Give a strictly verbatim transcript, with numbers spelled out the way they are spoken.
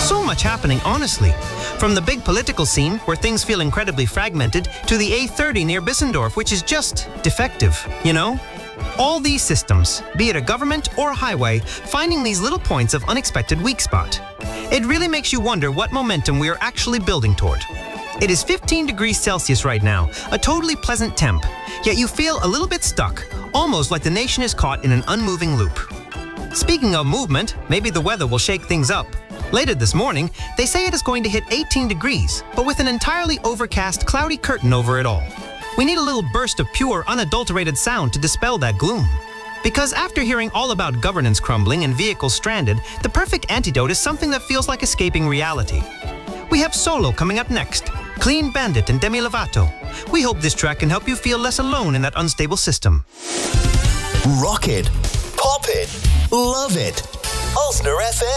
So much happening, honestly. From the big political scene, where things feel incredibly fragmented, to the A thirty near Bissendorf, which is just defective, you know? All these systems, be it a government or a highway, finding these little points of unexpected weak spot. It really makes you wonder what momentum we are actually building toward. It is fifteen degrees Celsius right now, a totally pleasant temp, yet you feel a little bit stuck, almost like the nation is caught in an unmoving loop. Speaking of movement, maybe the weather will shake things up. Later this morning, they say it is going to hit eighteen degrees, but with an entirely overcast, cloudy curtain over it all. We need a little burst of pure, unadulterated sound to dispel that gloom. Because after hearing all about governance crumbling and vehicles stranded, the perfect antidote is something that feels like escaping reality. We have Solo coming up next, Clean Bandit and Demi Lovato. We hope this track can help you feel less alone in that unstable system. Rock it, pop it, love it. Ulster F M.